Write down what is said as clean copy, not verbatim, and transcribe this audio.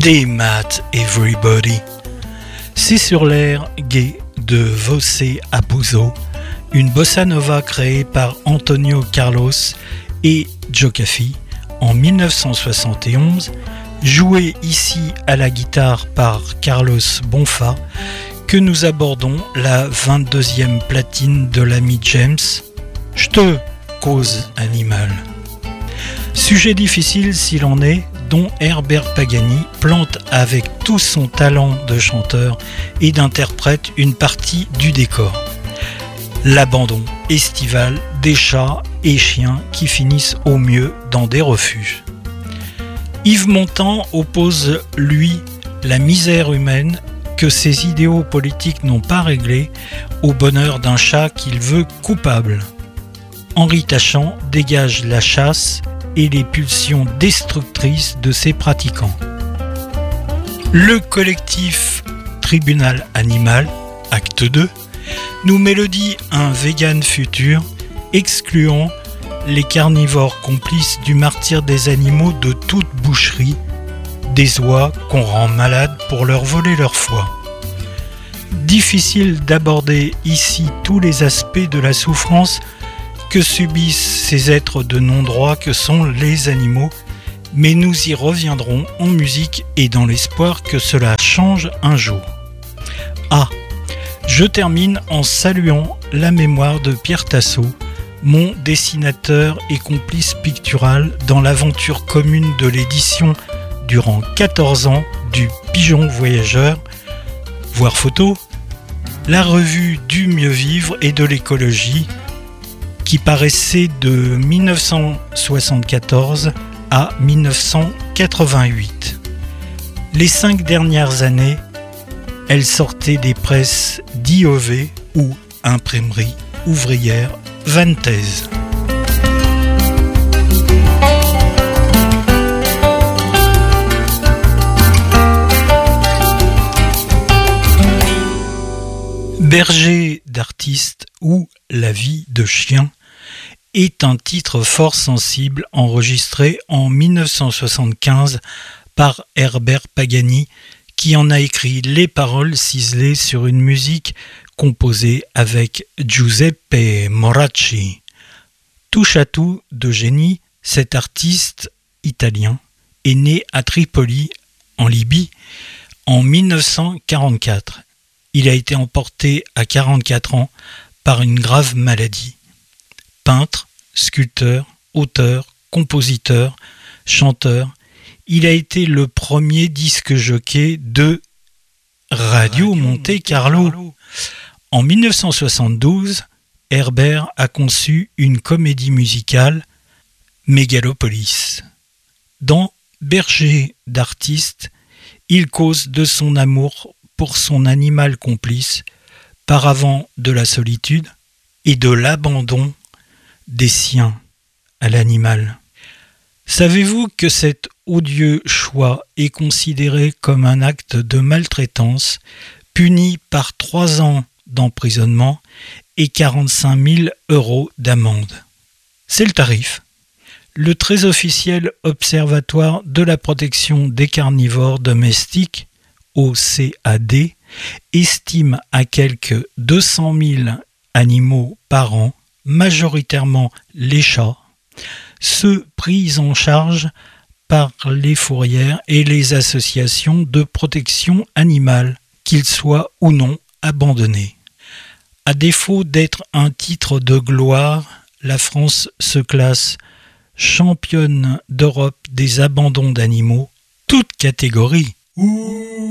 They Mat Everybody. C'est sur l'air gai de Você Abuso, une bossa nova créée par Antonio Carlos et Jocafi en 1971, jouée ici à la guitare par Carlos Bonfa, que nous abordons la 22e platine de l'ami James, J'te cause animal. Sujet difficile s'il en est, dont Herbert Pagani plante avec tout son talent de chanteur et d'interprète une partie du décor. L'abandon estival des chats et chiens qui finissent au mieux dans des refuges. Yves Montand oppose, lui, la misère humaine que ses idéaux politiques n'ont pas réglée au bonheur d'un chat qu'il veut coupable. Henri Tachant dégage la chasse et les pulsions destructrices de ses pratiquants. Le collectif Tribunal Animal, acte 2, nous mélodie un vegan futur excluant les carnivores complices du martyre des animaux de toute boucherie, des oies qu'on rend malades pour leur voler leur foie. Difficile d'aborder ici tous les aspects de la souffrance que subissent ces êtres de non-droit que sont les animaux, mais nous y reviendrons en musique et dans l'espoir que cela change un jour. Ah, je termine en saluant la mémoire de Pierre Tassot, mon dessinateur et complice pictural dans l'aventure commune de l'édition durant 14 ans du Pigeon Voyageur, voir photo, la revue du mieux vivre et de l'écologie, qui paraissait de 1974 à 1988. Les 5 dernières années, elle sortait des presses d'IOV ou Imprimerie Ouvrière Vanthèse. Berger d'artiste ou La vie de chien est un titre fort sensible enregistré en 1975 par Herbert Pagani, qui en a écrit les paroles ciselées sur une musique composée avec Giuseppe Moracci. Touche à tout de génie, cet artiste italien est né à Tripoli, en Libye, en 1944. Il a été emporté à 44 ans par une grave maladie. Peintre, sculpteur, auteur, compositeur, chanteur, il a été le premier disque-jockey de Radio Monte Carlo. En 1972, Herbert a conçu une comédie musicale, Mégalopolis. Dans Berger d'artiste, il cause de son amour pour son animal complice, paravent de la solitude et de l'abandon des siens à l'animal. Savez-vous que cet odieux choix est considéré comme un acte de maltraitance puni par 3 ans d'emprisonnement et 45 000 € d'amende? C'est le tarif. Le très officiel Observatoire de la protection des carnivores domestiques, OCAD, estime à quelque 200 000 animaux par an, majoritairement les chats, ceux pris en charge par les fourrières et les associations de protection animale, qu'ils soient ou non abandonnés. À défaut d'être un titre de gloire, la France se classe championne d'Europe des abandons d'animaux, toutes catégories.